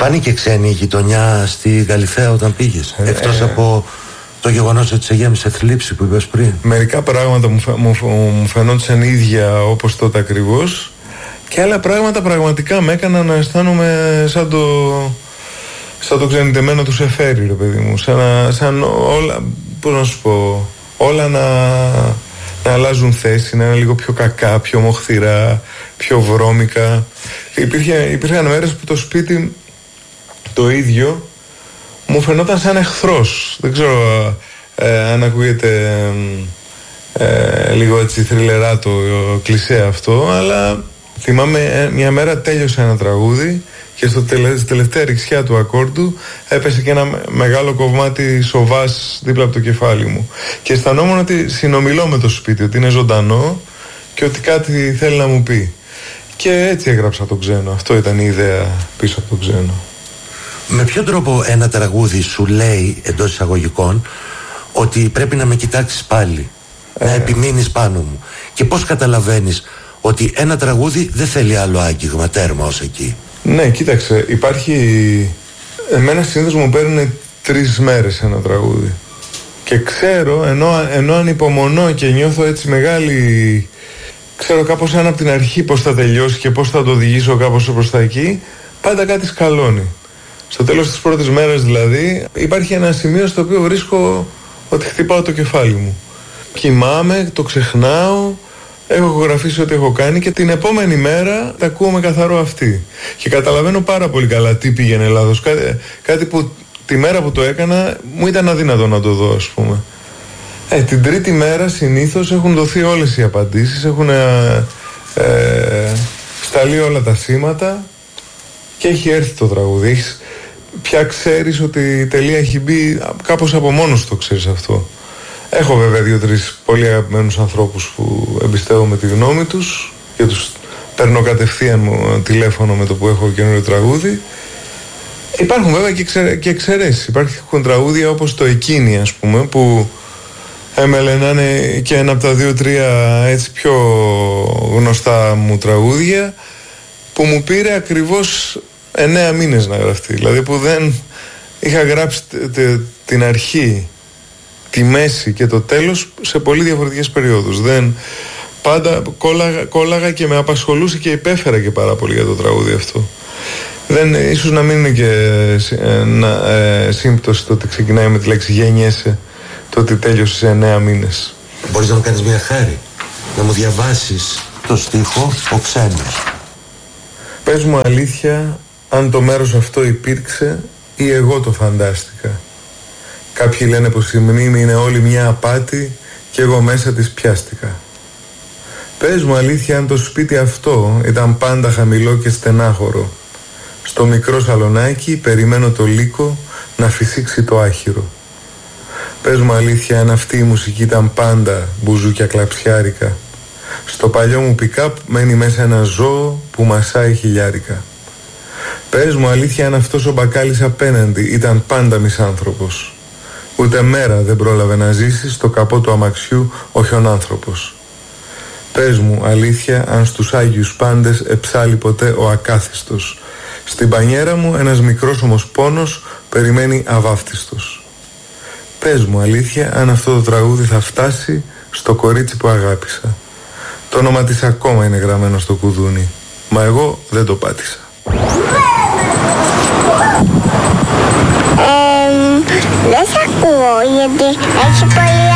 φάνηκε ξένη η γειτονιά στη Γαλιθέα όταν πήγες? Εκτός από το γεγονός ότι σε γέμισε θλίψη που είπες πριν. Μερικά πράγματα μου φαινόντουσαν ίδια όπως τότε ακριβώς, και άλλα πράγματα πραγματικά με έκαναν να αισθάνομαι σαν το ξενιτεμένο του Σεφέρι, ρε παιδί μου. Σαν όλα, πώς να σου πω, όλα να αλλάζουν θέση, να είναι λίγο πιο κακά, πιο μοχθηρά, πιο βρώμικα. Υπήρχαν μέρες που το σπίτι το ίδιο μου φαινόταν σαν εχθρός. Δεν ξέρω αν ακούγεται λίγο έτσι θριλερά το κλισέ αυτό, αλλά θυμάμαι μια μέρα τέλειωσα ένα τραγούδι και στη τελευταία ρηξιά του ακόρντου έπεσε και ένα μεγάλο κομμάτι σοβάς δίπλα από το κεφάλι μου και αισθανόμουν ότι συνομιλώ με το σπίτι, ότι είναι ζωντανό και ότι κάτι θέλει να μου πει. Και έτσι έγραψα το Ξένο. Αυτό ήταν η ιδέα πίσω από το Ξένο. Με ποιον τρόπο ένα τραγούδι σου λέει, εντός εισαγωγικών, ότι πρέπει να με κοιτάξεις πάλι, να επιμείνεις πάνω μου? Και πώς καταλαβαίνεις ότι ένα τραγούδι δεν θέλει άλλο άγγιγμα, τέρμα ως εκεί? Ναι, κοίταξε, υπάρχει... Εμένα συνήθως μου παίρνουν 3 μέρες ένα τραγούδι. Και ξέρω, ενώ ανυπομονώ και νιώθω έτσι μεγάλη... Ξέρω κάπως σαν από την αρχή πώς θα τελειώσει και πώς θα το οδηγήσω κάπως προς τα εκεί, πάντα κάτι σκαλώνει. Στο τέλος της πρώτης μέρας δηλαδή υπάρχει ένα σημείο στο οποίο βρίσκω ότι χτυπάω το κεφάλι μου. Κοιμάμαι, το ξεχνάω, έχω ηχογραφήσει ό,τι έχω κάνει και την επόμενη μέρα τα ακούω με καθαρό αυτή. Και καταλαβαίνω πάρα πολύ καλά τι πήγαινε λάθος. Κάτι που τη μέρα που το έκανα μου ήταν αδύνατο να το δω, ας πούμε. Την τρίτη μέρα συνήθως έχουν δοθεί όλες οι απαντήσεις, έχουν σταλεί όλα τα σήματα και έχει έρθει το τραγούδι. Πια ξέρεις ότι η τελεία έχει μπει, κάπως από μόνος το ξέρεις αυτό. Έχω βέβαια 2-3 πολύ αγαπημένους ανθρώπους που εμπιστεύομαι τη γνώμη τους και τους παίρνω κατευθείαν τηλέφωνο με το που έχω καινούριο τραγούδι. Υπάρχουν βέβαια και εξαιρέσεις. Υπάρχουν τραγούδια όπως το Εκείνη, ας πούμε, που έμελε να είναι και ένα από τα 2-3 έτσι πιο γνωστά μου τραγούδια, που μου πήρε ακριβώς 9 μήνες να γραφτεί. Δηλαδή που δεν είχα γράψει την αρχή, τη μέση και το τέλος σε πολύ διαφορετικές περιόδους. Πάντα κόλλαγα και με απασχολούσε και υπέφερα και πάρα πολύ για το τραγούδι αυτό. Ίσως να μην είναι και σύμπτωση το ότι ξεκινάει με τη λέξη «γέννιεσαι», το ότι τέλειωσε σε 9 μήνες. Μπορείς να μου κάνεις μια χάρη, να μου διαβάσεις το στίχο «Ο Ξένος»? Πες μου αλήθεια, αν το μέρος αυτό υπήρξε ή εγώ το φαντάστηκα. Κάποιοι λένε πως η μνήμη είναι όλη μια απάτη και εγώ μέσα της πιάστηκα. Πες μου αλήθεια, αν το σπίτι αυτό ήταν πάντα χαμηλό και στενάχωρο. Στο μικρό σαλονάκι περιμένω το λύκο να φυσήξει το άχυρο. Πες μου αλήθεια, αν αυτή η μουσική ήταν πάντα μπουζούκια κλαψιάρικα. Στο παλιό μου πικάπ μένει μέσα ένα ζώο που μασάει χιλιάρικα. Πες μου αλήθεια, αν αυτός ο μπακάλις απέναντι ήταν πάντα μισάνθρωπος. Ούτε μέρα δεν πρόλαβε να ζήσει στο καπό του αμαξιού ο χιονάνθρωπος. Πες μου αλήθεια, αν στους Άγιους πάντες εψάλει ποτέ ο ακάθιστος. Στην πανιέρα μου ένας μικρός όμως πόνος περιμένει αβάφτιστος. Πες μου αλήθεια, αν αυτό το τραγούδι θα φτάσει στο κορίτσι που αγάπησα. Το όνομα της ακόμα είναι γραμμένο στο κουδούνι, μα εγώ δεν το πάτησα. Δεν σ' ακούω γιατί έχει πολύ